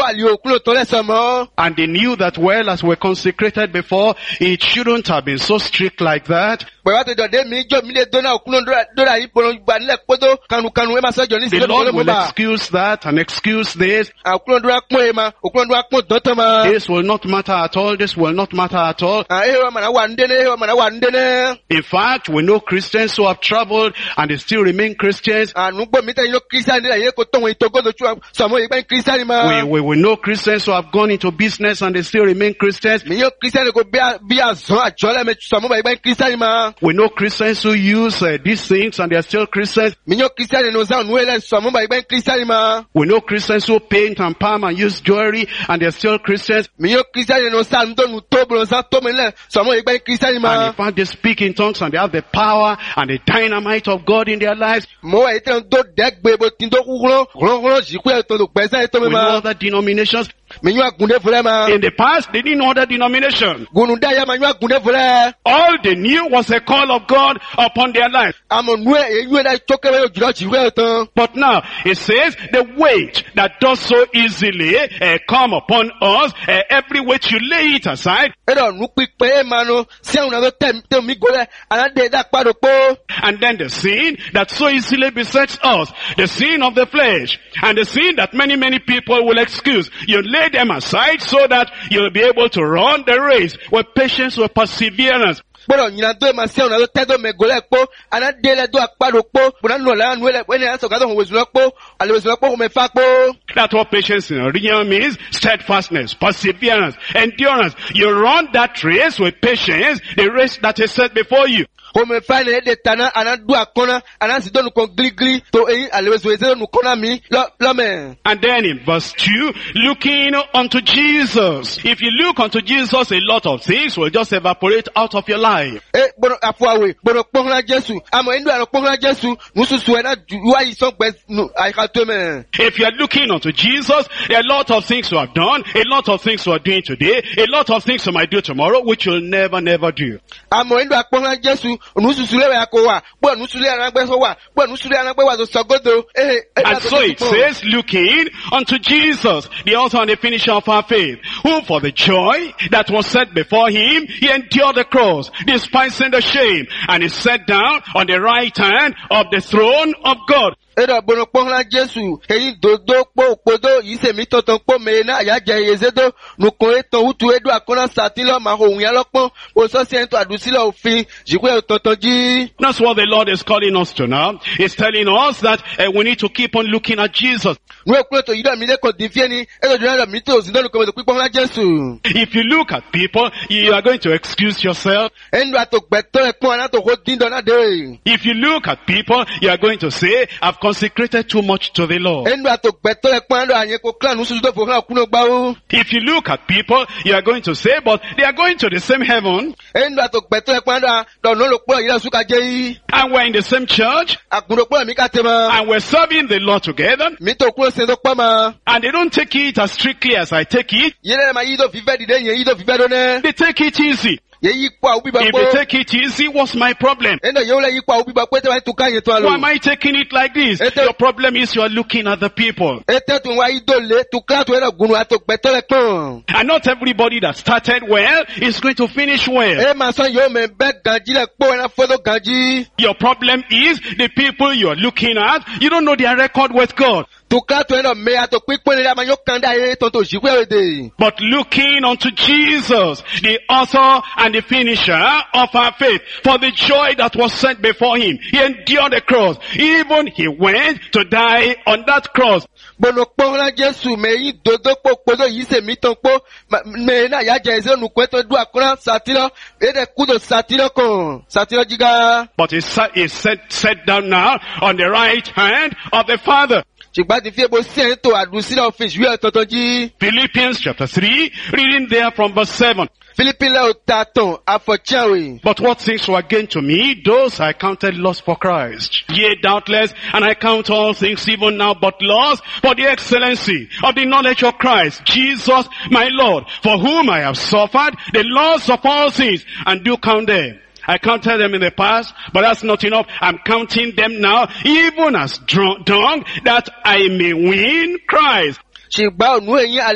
And they knew that, well, as we're consecrated before, it shouldn't have been so strict like that. The Lord will excuse that and excuse this. This will not matter at all. This will not matter at all. In fact, we know Christians who have traveled and they still remain Christians. We know Christians who have gone into business and they still remain Christians. We know Christians who use these things and they are still Christians. We know Christians who paint and palm and use jewelry and they are still Christians. And in fact, they speak in tongues and they have the power and the dynamite of God in their lives. We know other denominations. In the past, they didn't know other denominations. All they knew was the call of God upon their life. But now, it says, the weight that does so easily come upon us, every weight you lay it aside. And then the sin that so easily besets us, the sin of the flesh, and the sin that many, many people will excuse. You lay them aside so that you'll be able to run the race with patience, with perseverance. That's what patience in original means. Steadfastness, perseverance, endurance. You run that race with patience, the race that is set before you. And then in verse 2, looking unto Jesus. If you look unto Jesus, a lot of things will just evaporate out of your life. If you are looking unto Jesus, there are a lot of things you have done, a lot of things you are doing today, a lot of things you might do tomorrow, which you'll never do. And so it says, looking unto Jesus, the author and the finisher of our faith, who for the joy that was set before him, he endured the cross, despising the shame, and is set down on the right hand of the throne of God. And then in that's what the Lord is calling us to now. He's telling us that we need to keep on looking at Jesus. If you look at people, you are going to excuse yourself. If you look at people, you are going to say, I've consecrated too much to the Lord. If you look at people, you are going to say, but they are going to the same heaven. And we're in the same church. And we're serving the Lord together. And they don't take it as strictly as I take it. They take it easy. If they take it easy, what's my problem? Why am I taking it like this? Your problem is you are looking at the people. And not everybody that started well is going to finish well. Your problem is the people you are looking at, you don't know their record with God. But looking unto Jesus, the author and the finisher of our faith, for the joy that was set before him, he endured the cross. Even he went to die on that cross. But he sat down now on the right hand of the Father. Philippians chapter 3, reading there from verse 7. But what things were gained to me, those I counted loss for Christ. Yea, doubtless, and I count all things even now but loss for the excellency of the knowledge of Christ, Jesus my Lord, for whom I have suffered the loss of all things, and do count them. I counted them in the past, but that's not enough. I'm counting them now, even as dung, that I may win Christ.